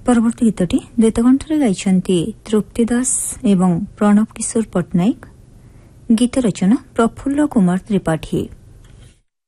परवर्ती गीतटी द्वैतकण्ठरे गाइछन्ति तृप्ति दास एवं प्रणव किशोर पट्टनायक। गीत रचना प्रफुल्ल कुमार त्रिपाठी।